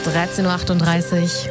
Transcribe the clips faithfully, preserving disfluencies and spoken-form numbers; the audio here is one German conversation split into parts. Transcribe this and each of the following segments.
dreizehn Uhr achtunddreißig.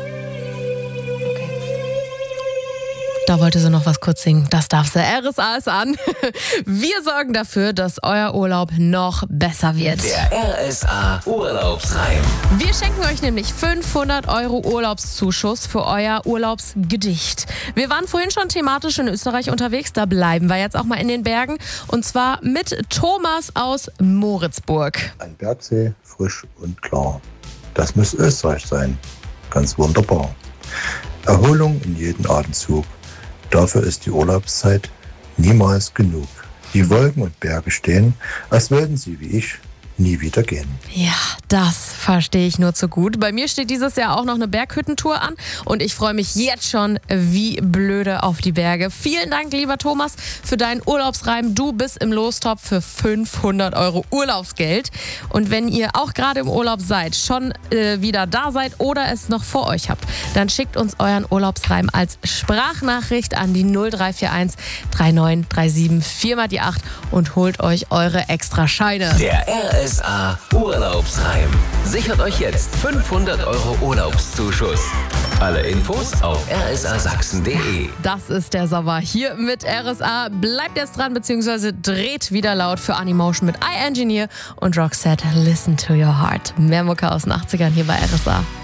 Da wollte sie noch was kurz singen. Das darf sie. R S A ist an. Wir sorgen dafür, dass euer Urlaub noch besser wird. Der R S A Urlaubsreim. Wir schenken euch nämlich fünfhundert Euro Urlaubszuschuss für euer Urlaubsgedicht. Wir waren vorhin schon thematisch in Österreich unterwegs. Da bleiben wir jetzt auch mal in den Bergen. Und zwar mit Thomas aus Moritzburg. Ein Bergsee, frisch und klar. Das muss Österreich sein. Ganz wunderbar. Erholung in jedem Atemzug. Dafür ist die Urlaubszeit niemals genug. Die Wolken und Berge stehen, als würden sie wie ich nie wieder gehen. Ja, das verstehe ich nur zu gut. Bei mir steht dieses Jahr auch noch eine Berghüttentour an und ich freue mich jetzt schon wie blöde auf die Berge. Vielen Dank, lieber Thomas, für deinen Urlaubsreim. Du bist im Lostopf für fünfhundert Euro Urlaubsgeld. Und wenn ihr auch gerade im Urlaub seid, schon äh, wieder da seid oder es noch vor euch habt, dann schickt uns euren Urlaubsreim als Sprachnachricht an die null drei vier eins drei neun drei sieben vier mal die acht und holt euch eure extra Scheine. Der R S A Urlaubsreim. Sichert euch jetzt fünfhundert Euro Urlaubszuschuss. Alle Infos auf r s a sachsen punkt d e. Das ist der Sommer hier mit R S A. Bleibt jetzt dran, beziehungsweise dreht wieder laut für Animotion mit iEngineer und Roxette Listen to Your Heart. Mehr Mucke aus den achtzigern hier bei R S A.